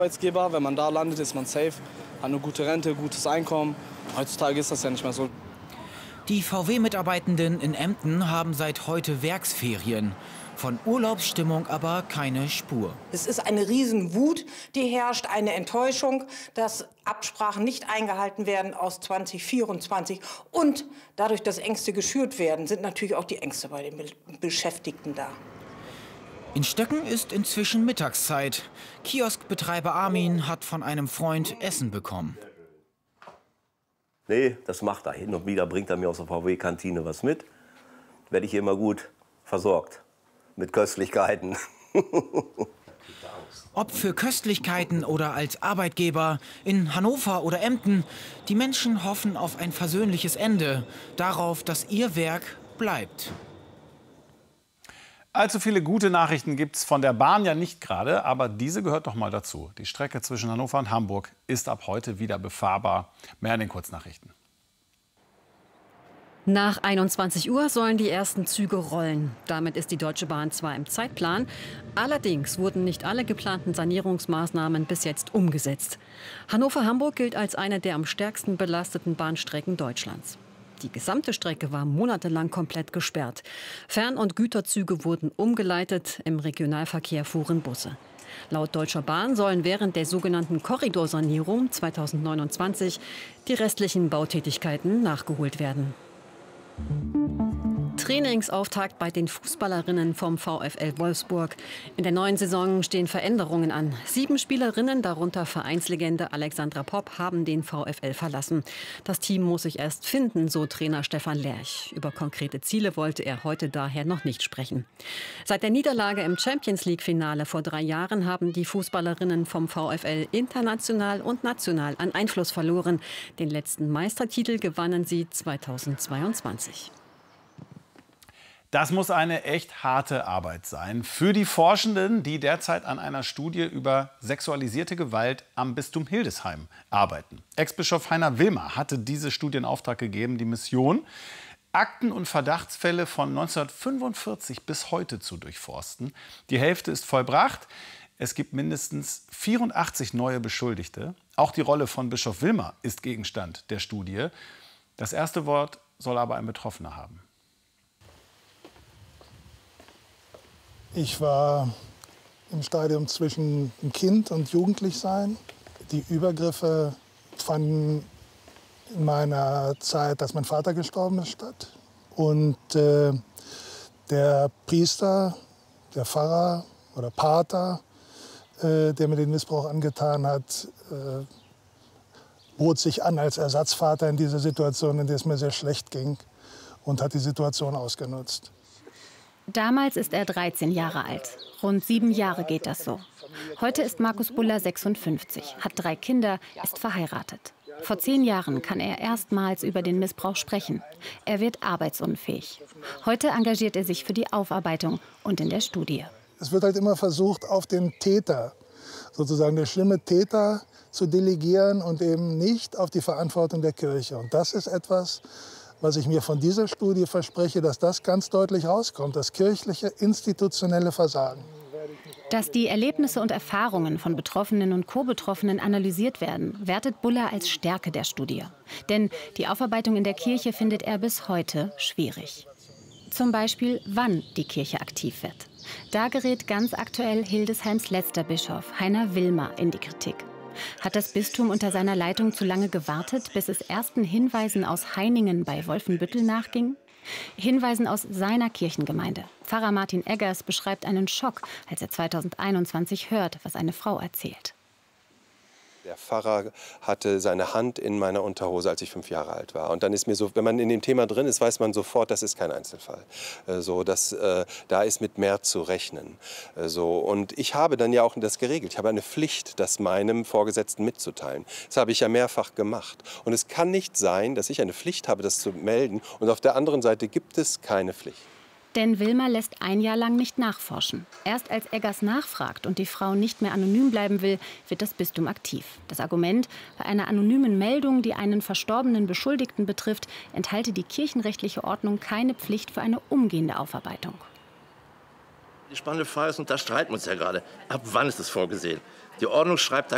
Arbeitsgeber, wenn man da landet, ist man safe, hat eine gute Rente, gutes Einkommen. Heutzutage ist das ja nicht mehr so. Die VW-Mitarbeitenden in Emden haben seit heute Werksferien. Von Urlaubsstimmung aber keine Spur. Es ist eine Riesenwut, die herrscht, eine Enttäuschung, dass Absprachen nicht eingehalten werden aus 2024. Und dadurch, dass Ängste geschürt werden, sind natürlich auch die Ängste bei den Beschäftigten da. In Stöcken ist inzwischen Mittagszeit. Kioskbetreiber Armin hat von einem Freund Essen bekommen. Nee, das macht er. Hin und wieder bringt er mir aus der VW-Kantine was mit. Werde ich hier immer gut versorgt. Mit Köstlichkeiten. Ob für Köstlichkeiten oder als Arbeitgeber, in Hannover oder Emden, die Menschen hoffen auf ein versöhnliches Ende, darauf, dass ihr Werk bleibt. Allzu viele gute Nachrichten gibt es von der Bahn ja nicht gerade, aber diese gehört doch mal dazu. Die Strecke zwischen Hannover und Hamburg ist ab heute wieder befahrbar. Mehr in den Kurznachrichten. Nach 21 Uhr sollen die ersten Züge rollen. Damit ist die Deutsche Bahn zwar im Zeitplan, allerdings wurden nicht alle geplanten Sanierungsmaßnahmen bis jetzt umgesetzt. Hannover-Hamburg gilt als eine der am stärksten belasteten Bahnstrecken Deutschlands. Die gesamte Strecke war monatelang komplett gesperrt. Fern- und Güterzüge wurden umgeleitet, im Regionalverkehr fuhren Busse. Laut Deutscher Bahn sollen während der sogenannten Korridorsanierung 2029 die restlichen Bautätigkeiten nachgeholt werden. Trainingsauftakt bei den Fußballerinnen vom VfL Wolfsburg. In der neuen Saison stehen Veränderungen an. 7 Spielerinnen, darunter Vereinslegende Alexandra Popp, haben den VfL verlassen. Das Team muss sich erst finden, so Trainer Stefan Lerch. Über konkrete Ziele wollte er heute daher noch nicht sprechen. Seit der Niederlage im Champions-League-Finale vor 3 Jahren haben die Fußballerinnen vom VfL international und national an Einfluss verloren. Den letzten Meistertitel gewannen sie 2022. Das muss eine echt harte Arbeit sein für die Forschenden, die derzeit an einer Studie über sexualisierte Gewalt am Bistum Hildesheim arbeiten. Ex-Bischof Heiner Wilmer hatte diese Studie in Auftrag gegeben. Die Mission: Akten und Verdachtsfälle von 1945 bis heute zu durchforsten. Die Hälfte ist vollbracht. Es gibt mindestens 84 neue Beschuldigte. Auch die Rolle von Bischof Wilmer ist Gegenstand der Studie. Das erste Wort soll aber ein Betroffener haben. Ich war im Stadium zwischen Kind und Jugendlichsein. Die Übergriffe fanden in meiner Zeit, dass mein Vater gestorben ist, statt. Und der Priester, der Pfarrer oder Pater, der mir den Missbrauch angetan hat, bot sich an als Ersatzvater in dieser Situation, in der es mir sehr schlecht ging, und hat die Situation ausgenutzt. Damals ist er 13 Jahre alt. Rund 7 Jahre geht das so. Heute ist Markus Buller 56, hat 3 Kinder, ist verheiratet. Vor 10 Jahren kann er erstmals über den Missbrauch sprechen. Er wird arbeitsunfähig. Heute engagiert er sich für die Aufarbeitung und in der Studie. Es wird halt immer versucht, auf den Täter, sozusagen der schlimme Täter, zu delegieren und eben nicht auf die Verantwortung der Kirche. Und das ist etwas, was ich mir von dieser Studie verspreche, dass das ganz deutlich rauskommt, das kirchliche institutionelle Versagen. Dass die Erlebnisse und Erfahrungen von Betroffenen und Co-Betroffenen analysiert werden, wertet Buller als Stärke der Studie. Denn die Aufarbeitung in der Kirche findet er bis heute schwierig. Zum Beispiel, wann die Kirche aktiv wird. Da gerät ganz aktuell Hildesheims letzter Bischof, Heiner Wilmer, in die Kritik. Hat das Bistum unter seiner Leitung zu lange gewartet, bis es ersten Hinweisen aus Heiningen bei Wolfenbüttel nachging? Hinweisen aus seiner Kirchengemeinde. Pfarrer Martin Eggers beschreibt einen Schock, als er 2021 hört, was eine Frau erzählt. Der Pfarrer hatte seine Hand in meiner Unterhose, als ich 5 Jahre alt war. Und dann ist mir so, wenn man in dem Thema drin ist, weiß man sofort, das ist kein Einzelfall. Da ist mit mehr zu rechnen. Und ich habe dann ja auch das geregelt. Ich habe eine Pflicht, das meinem Vorgesetzten mitzuteilen. Das habe ich ja mehrfach gemacht. Und es kann nicht sein, dass ich eine Pflicht habe, das zu melden. Und auf der anderen Seite gibt es keine Pflicht. Denn Wilmer lässt 1 Jahr lang nicht nachforschen. Erst als Eggers nachfragt und die Frau nicht mehr anonym bleiben will, wird das Bistum aktiv. Das Argument: bei einer anonymen Meldung, die einen verstorbenen Beschuldigten betrifft, enthalte die kirchenrechtliche Ordnung keine Pflicht für eine umgehende Aufarbeitung. Die spannende Frage ist, und da streiten wir uns ja gerade, ab wann ist es vorgesehen? Die Ordnung schreibt da